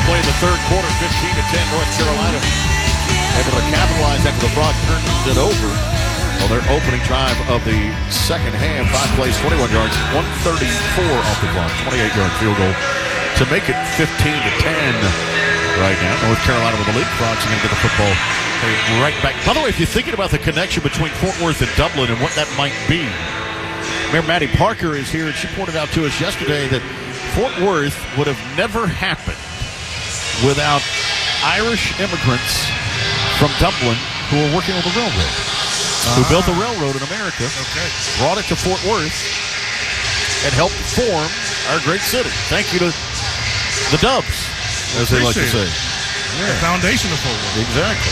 play in the third quarter, 15-10, North Carolina. Able to capitalize after the Frogs turned it over on their opening drive of the second half. 5 plays, 21 yards, 134 off the clock, 28-yard field goal to make it 15-10 right now. North Carolina with the lead. Frogs are going to get the football right back. By the way, if you're thinking about the connection between Fort Worth and Dublin and what that might be, Mayor Maddie Parker is here, and she pointed out to us yesterday that Fort Worth would have never happened without Irish immigrants from Dublin who were working on the railroad, who built the railroad in America, brought it to Fort Worth, and helped form our great city. Thank you to the Dubs, as they like to say. Yeah. The foundation of Fort Worth. Exactly.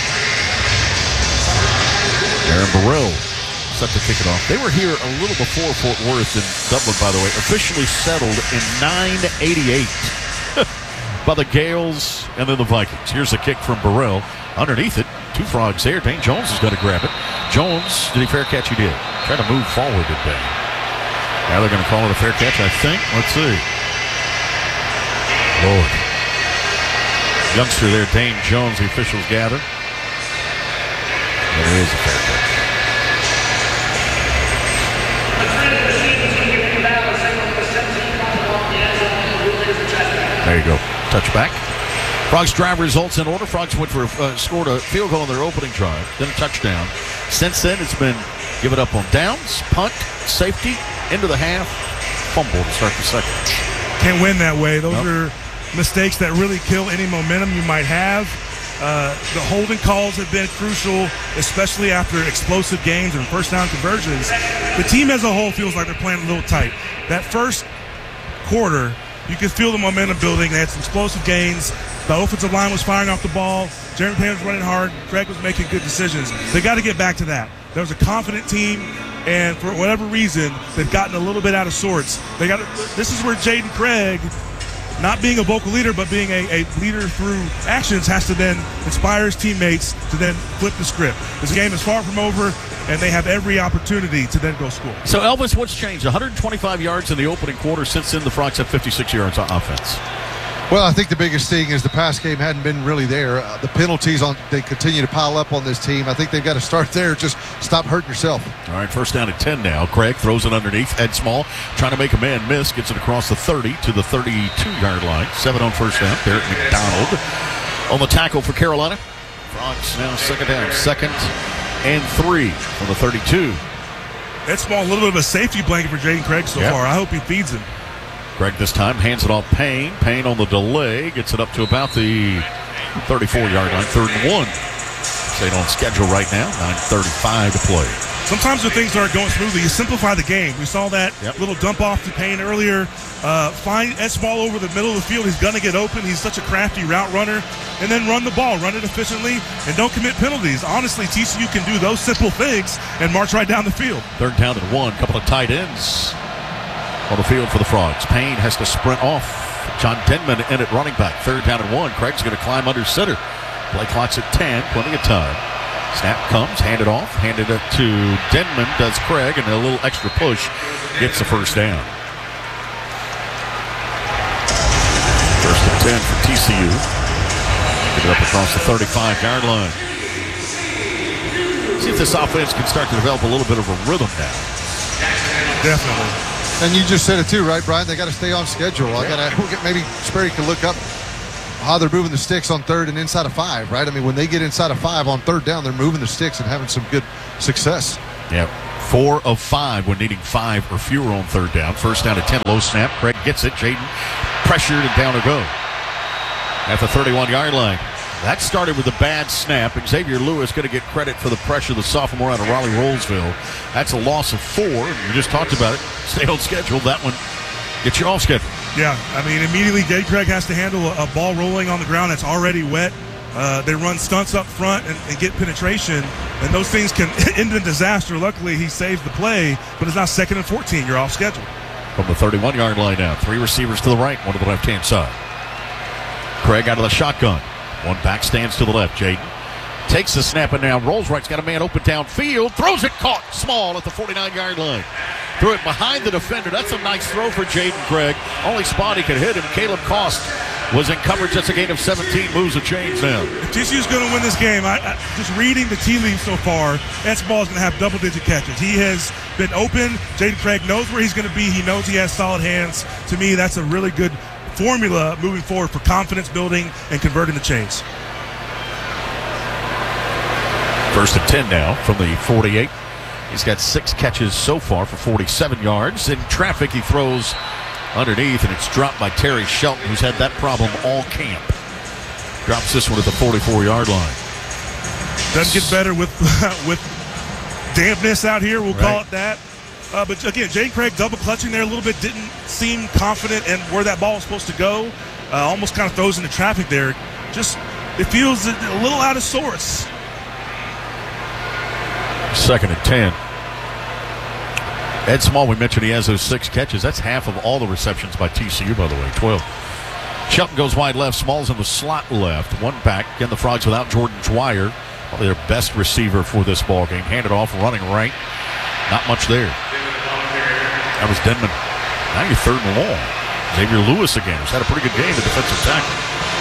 Aaron Burrell set to kick it off. They were here a little before Fort Worth in Dublin, by the way. Officially settled in 988 by the Gales and then the Vikings. Here's a kick from Burrell. Underneath it, 2 Frogs there. Dane Jones is going to grab it. Jones, did he fair catch? He did. Trying to move forward today. Now they're going to call it a fair catch, I think. Let's see. Lord. Youngster there, Dane Jones, the officials gather. There is a fair catch. There you go. Touchback. Frogs drive results in order. Frogs scored a field goal on their opening drive, then a touchdown. Since then, it's been given up on downs, punt, safety, into the half, fumble to start the second. Can't win that way. Those are mistakes that really kill any momentum you might have. The holding calls have been crucial, especially after explosive games and first down conversions. The team as a whole feels like they're playing a little tight. That first quarter, you could feel the momentum building. They had some explosive gains. The offensive line was firing off the ball. Jeremy Payne was running hard. Craig was making good decisions. They got to get back to that. There was a confident team, and for whatever reason, they've gotten a little bit out of sorts. This is where Jaden Craig, not being a vocal leader, but being a leader through actions, has to then inspire his teammates to then flip the script. This game is far from over, and they have every opportunity to then go score. So, Elvis, what's changed? 125 yards in the opening quarter. Since then, the Frogs have 56 yards on offense. Well, I think the biggest thing is the pass game hadn't been really there. The penalties, they continue to pile up on this team. I think they've got to start there. Just stop hurting yourself. All right, first down at 10 now. Craig throws it underneath. Ed Small trying to make a man miss. Gets it across the 30 to the 32-yard line. 7 on first down. Derek McDonald on the tackle for Carolina. Frogs now second down. 2nd and 3 from the 32. Ed Small, a little bit of a safety blanket for Jaden Craig so far. I hope he feeds him. Craig this time hands it off Payne. Payne on the delay. Gets it up to about the 34-yard line. 3rd and 1. Stayed on schedule right now. 9:35 to play. Sometimes when things aren't going smoothly, you simplify the game. We saw that little dump off to Payne earlier. Find Ed Small over the middle of the field. He's going to get open. He's such a crafty route runner. And then run the ball. Run it efficiently. And don't commit penalties. Honestly, TCU can do those simple things and march right down the field. 3rd down and 1. Couple of tight ends on the field for the Frogs. Payne has to sprint off. John Denman in at running back. 3rd down and 1. Craig's going to climb under center. Play clock's at 10. Plenty of time. Snap comes. Handed off. Handed it to Denman. Does Craig. And a little extra push. Gets the first down. 1st and 10 for TCU. Get it up across the 35-yard line. See if this offense can start to develop a little bit of a rhythm now. Definitely. And you just said it too, right, Brian? They got to stay on schedule. Maybe Sperry can look up how they're moving the sticks on 3rd and inside of 5, right? I mean, when they get inside of 5 on 3rd down, they're moving the sticks and having some good success. Yeah, 4 of 5 when needing 5 or fewer on 3rd down. First down at 10, low snap. Craig gets it. Jaden pressured and down to go at the 31-yard line. That started with a bad snap. Xavier Lewis going to get credit for the pressure, the sophomore out of Raleigh-Rolesville. That's a loss of 4. We just talked about it. Stay on schedule. That one gets you off schedule. Yeah, I mean, immediately Jade Craig has to handle a ball rolling on the ground that's already wet. They run stunts up front and get penetration, and those things can end in disaster. Luckily, he saves the play, but it's now 2nd and 14. You're off schedule. From the 31-yard line now. 3 receivers to the right, 1 to the left-hand side. Craig out of the shotgun. 1 back stands to the left. Jaden takes the snap and now rolls right. He's got a man open downfield. Throws it, caught Small at the 49-yard line. Threw it behind the defender. That's a nice throw for Jaden Craig. Only spot he could hit him. Caleb Cost was in coverage. That's a gain of 17. Moves the chains now. If TCU's going to win this game, I just reading the tea leaves so far, Etzenball is going to have double-digit catches. He has been open. Jaden Craig knows where he's going to be. He knows he has solid hands. To me, that's a really good formula moving forward for confidence building and converting the chains. First and 10 now from the 48. He's got 6 catches so far for 47 yards. In traffic, he throws underneath, and it's dropped by Terry Shelton, who's had that problem all camp. Drops this one at the 44-yard line. Doesn't get better with dampness out here, we'll call it that. But again, Jaden Craig double clutching there a little bit, didn't seem confident in where that ball was supposed to go. Almost kind of throws into traffic there. Just, it feels a little out of sorts. Second and 10. Ed Small, we mentioned he has those 6 catches. That's half of all the receptions by TCU, by the way, 12. Shelton goes wide left. Small's in the slot left. One back. Again, the Frogs without Jordan Dwyer. Probably their best receiver for this ball game. Handed off, running right. Not much there. That was Denman. Now you're 3rd and long. Xavier Lewis again, who's had a pretty good game, the defensive tackle.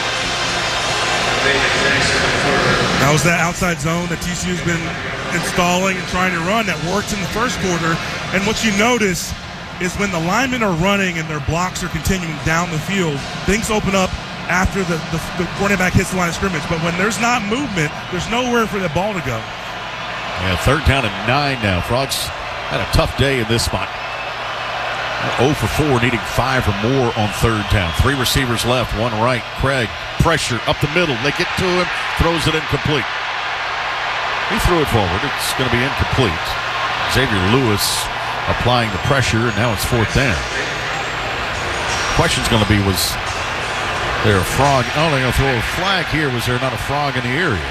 That was that outside zone that TCU's been installing and trying to run that worked in the first quarter. And what you notice is when the linemen are running and their blocks are continuing down the field, things open up after the running back hits the line of scrimmage. But when there's not movement, there's nowhere for the ball to go. Yeah, 3rd down and 9 now. Frogs had a tough day in this spot. 0 for 4, needing 5 or more on 3rd down. 3 receivers left, 1 right. Craig, pressure up the middle. They get to him, throws it incomplete. He threw it forward. It's going to be incomplete. Xavier Lewis applying the pressure, and now it's 4th down. Question's going to be, was there a frog? Oh, they're going to throw a flag here. Was there not a frog in the area?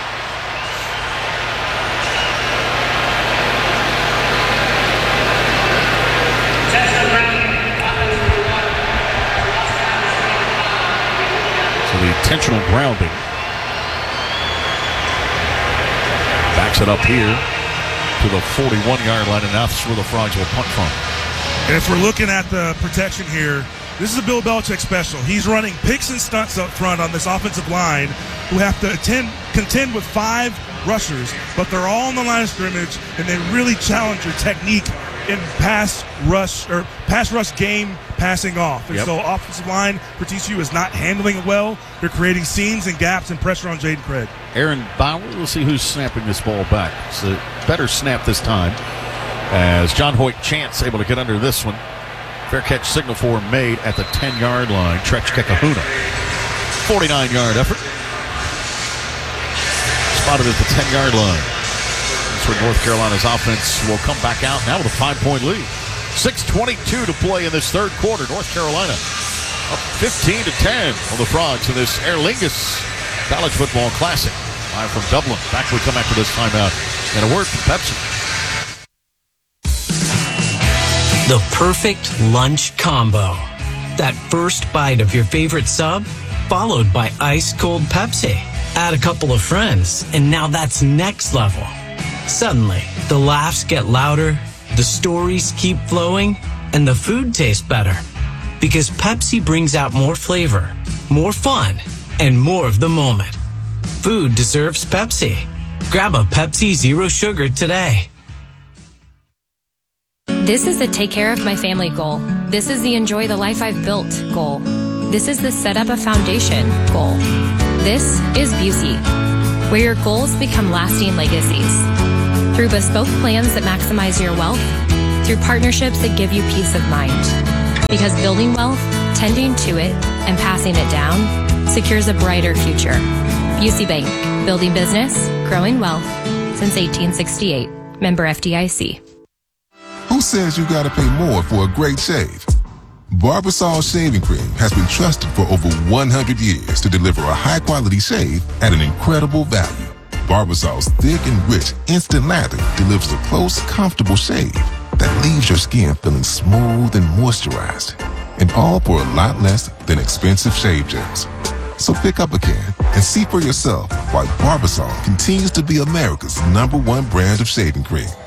The intentional grounding. Backs it up here to the 41-yard line, and that's where the Frogs will punt from. And if we're looking at the protection here, this is a Bill Belichick special. He's running picks and stunts up front on this offensive line who have to contend with 5 rushers, but they're all on the line of scrimmage, and they really challenge your technique in pass rush game passing off. And so offensive line for TCU is not handling it well. They're creating seams and gaps and pressure on Jaden Craig. Aaron Bauer, we'll see who's snapping this ball back. It's a better snap this time as John Hoyt Chance able to get under this one. Fair catch signal for him made at the 10-yard line. Trex Kekahuna. 49-yard effort. Spotted at the 10-yard line. That's where North Carolina's offense will come back out now with a 5-point lead. 6:22 to play in this 3rd quarter. North Carolina up 15-10 on the Frogs in this Aer Lingus College Football Classic. Live from Dublin. Back when we come after this timeout. And a word from Pepsi. The perfect lunch combo. That first bite of your favorite sub, followed by ice-cold Pepsi. Add a couple of friends, and now that's next level. Suddenly, the laughs get louder, the stories keep flowing, and the food tastes better. Because Pepsi brings out more flavor, more fun, and more of the moment. Food deserves Pepsi. Grab a Pepsi Zero Sugar today. This is the take care of my family goal. This is the enjoy the life I've built goal. This is the set up a foundation goal. This is Busey, where your goals become lasting legacies. Through bespoke plans that maximize your wealth, through partnerships that give you peace of mind. Because building wealth, tending to it, and passing it down secures a brighter future. Busey Bank, building business, growing wealth since 1868. Member FDIC. Who says you gotta pay more for a great shave? Barbasol Shaving Cream has been trusted for over 100 years to deliver a high-quality shave at an incredible value. Barbasol's thick and rich instant lather delivers a close, comfortable shave that leaves your skin feeling smooth and moisturized. And all for a lot less than expensive shave gels. So pick up a can and see for yourself why Barbasol continues to be America's #1 brand of shaving cream.